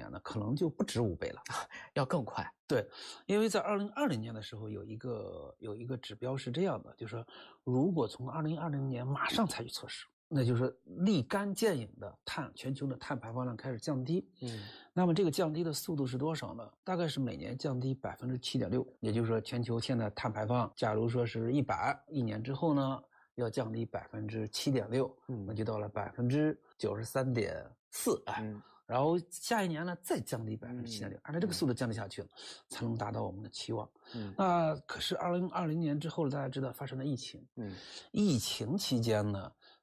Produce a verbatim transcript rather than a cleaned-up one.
年呢，可能就不止五倍了， 要更快。 对，因为在二零二零年的时候有一个有一个指标是这样的，就是说如果从二零二零年马上采取措施，那就是立竿见影的碳全球的碳排放量开始降低。 嗯， 那么这个降低的速度是多少呢？大概是每年降低百分之七点六，也就是说全球现在碳排放，假如说是一百，一年之后呢，要降低百分之七点六，那就到了百分之九十三点四，哎。嗯，然后下一年呢，再降低百分之七点六，按照这个速度降低下去了，才能达到我们的期望。嗯，那可是二零二零年之后，大家知道发生了疫情。嗯，疫情期间呢，